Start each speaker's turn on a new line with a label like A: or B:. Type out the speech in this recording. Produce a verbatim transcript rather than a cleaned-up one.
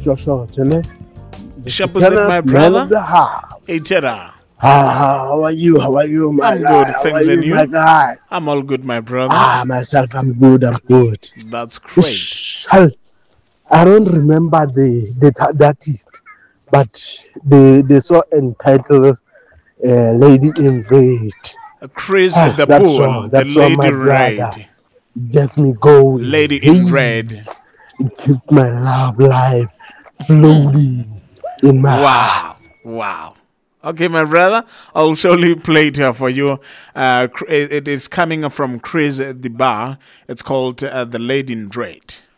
A: Joshua, the
B: Shabuzik, my
A: man of
B: brother.
A: the house.
B: Hey, Tera.
A: Ah, how are you? How are you, my
B: I'm
A: guy?
B: good,
A: How
B: thanks,
A: are
B: and
A: you, my
B: you?
A: guy?
B: I'm all good, my brother.
A: Ah, myself, I'm good. I'm good.
B: That's great.
A: Shh, I, I don't remember the the, the artist, but the the song entitled uh, "Lady in Red."
B: Chris
A: Ah,
B: the
A: that
B: Bull,
A: song,
B: the
A: that song,
B: Lady
A: my brother,
B: Red.
A: gets me going.
B: Lady
A: Hey,
B: in Red.
A: keep my love life floating in my heart.
B: Wow. Wow. Okay, my brother, I'll surely play it here for you. Uh, it is coming from Chris the Bar. It's called uh, The Lady in Red.